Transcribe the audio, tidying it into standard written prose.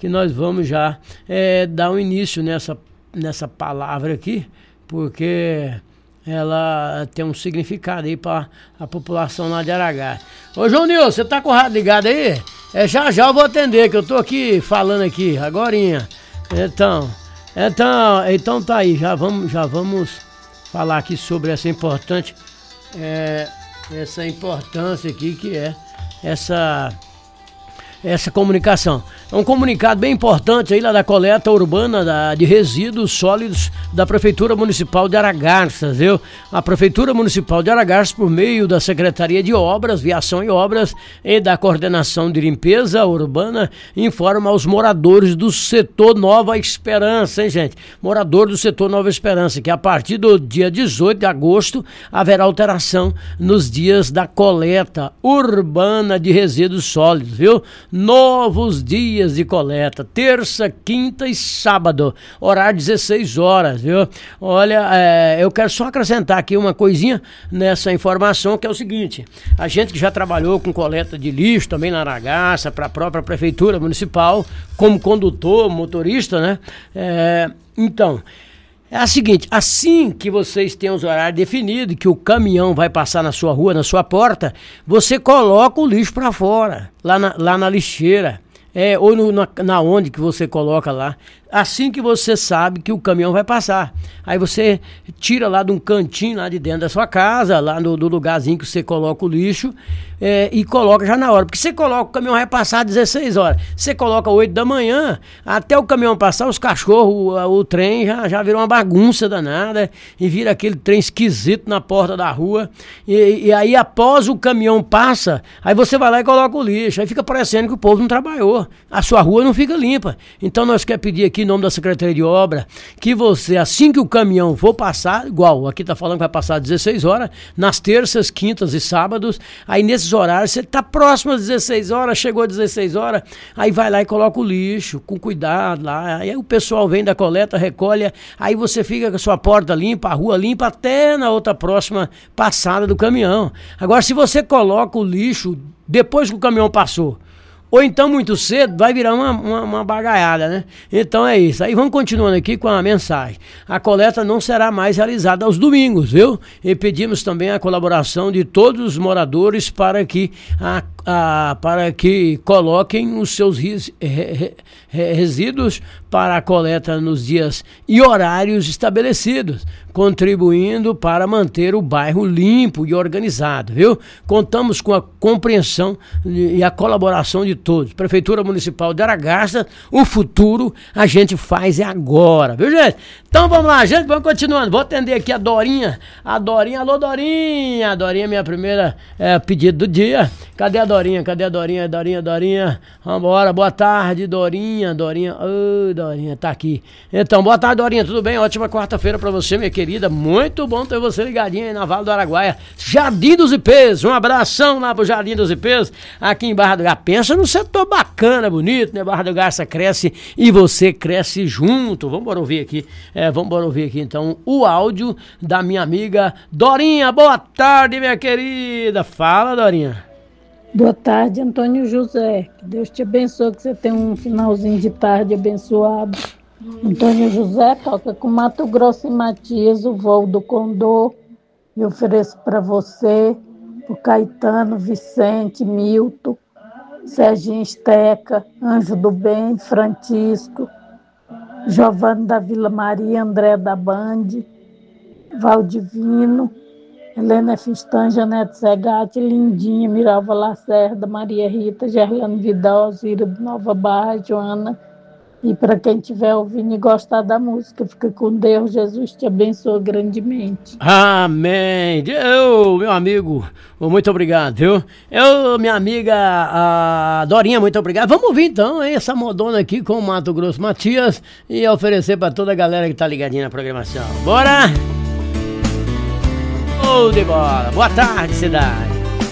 que nós vamos já dar um início nessa palavra aqui, porque ela tem um significado aí para a população lá de Aragá. Ô João Nilson, você tá com o rádio ligado aí? Já eu vou atender, que eu tô aqui falando aqui, agorinha. Então tá aí, já vamos falar aqui sobre essa importância aqui, que é essa comunicação. É um comunicado bem importante aí lá da coleta urbana de resíduos sólidos da Prefeitura Municipal de Aragarças, viu? A Prefeitura Municipal de Aragarças, por meio da Secretaria de Obras, Viação e Obras e da Coordenação de Limpeza Urbana, informa aos moradores do setor Nova Esperança, hein, gente? Morador do setor Nova Esperança, que a partir do dia 18 de agosto haverá alteração nos dias da coleta urbana de resíduos sólidos, viu? Novos dias de coleta, terça, quinta e sábado, horário 16 horas, viu? Olha, eu quero só acrescentar aqui uma coisinha nessa informação, que é o seguinte: a gente que já trabalhou com coleta de lixo também na Aragaça, para a própria Prefeitura Municipal, como condutor, motorista, né? Então, é a seguinte, assim que vocês têm os horários definidos, que o caminhão vai passar na sua rua, na sua porta, você coloca o lixo para fora, lá na lixeira, ou na onde que você coloca lá, assim que você sabe que o caminhão vai passar. Aí você tira lá de um cantinho lá de dentro da sua casa, lá no lugarzinho que você coloca o lixo, e coloca já na hora. Porque você coloca, o caminhão vai passar às 16 horas. Você coloca 8 da manhã, até o caminhão passar, os cachorros, o trem já virou uma bagunça danada, e vira aquele trem esquisito na porta da rua. E aí após o caminhão passa, aí você vai lá e coloca o lixo. Aí fica parecendo que o povo não trabalhou. A sua rua não fica limpa. Então nós queremos pedir aqui, em nome da Secretaria de Obra, que você, assim que o caminhão for passar, igual aqui tá falando que vai passar às 16 horas, nas terças, quintas e sábados, aí nesses horários, você tá próximo às 16 horas, chegou às 16 horas, aí vai lá e coloca o lixo, com cuidado lá, aí o pessoal vem da coleta, recolhe, aí você fica com a sua porta limpa, a rua limpa, até na outra próxima passada do caminhão. Agora, se você coloca o lixo depois que o caminhão passou, ou então muito cedo, vai virar uma bagaiada, né? Então é isso. Aí vamos continuando aqui com a mensagem. A coleta não será mais realizada aos domingos, viu? E pedimos também a colaboração de todos os moradores para que coloquem os seus resíduos para a coleta nos dias e horários estabelecidos, contribuindo para manter o bairro limpo e organizado, viu? Contamos com a compreensão e a colaboração de todos. Prefeitura Municipal de Aragarças, o futuro a gente faz agora, viu, gente? Então vamos lá, gente, vamos continuando. Vou atender aqui a Dorinha. Alô, Dorinha. A Dorinha é minha primeira pedido do dia. Cadê a Dorinha? Dorinha. Vambora, boa tarde, Dorinha. Oi, Dorinha, tá aqui. Então, boa tarde, Dorinha, tudo bem? Ótima quarta-feira pra você, minha querida. Muito bom ter você ligadinha aí na Vale do Araguaia. Jardim dos Ipês, um abração lá pro Jardim dos Ipês, aqui em Barra do Garça. Pensa num setor bacana, bonito, né? Barra do Garça cresce e você cresce junto. Vamos ouvir aqui, então o áudio da minha amiga Dorinha. Boa tarde, minha querida. Fala, Dorinha. Boa tarde, Antônio José. Que Deus te abençoe, que você tenha um finalzinho de tarde abençoado. Antônio José toca com Mato Grosso e Matias, o voo do Condor. Eu ofereço para você, o Caetano, Vicente, Milton, Serginho Esteca, Anjo do Bem, Francisco, Giovanni da Vila Maria, André da Band, Valdivino, Helena Fistan, Janete Segatti, Lindinha, Miralva Lacerda, Maria Rita, Gerlane Vidal, Zira de Nova Barra, Joana. E para quem estiver ouvindo e gostar da música, fica com Deus, Jesus te abençoe grandemente. Amém. Meu amigo, muito obrigado, viu? Minha amiga a Dorinha, muito obrigado. Vamos ouvir então essa modona aqui com o Mato Grosso Matias e oferecer para toda a galera que tá ligadinha na programação. Bora! De bola. Boa tarde, cidade.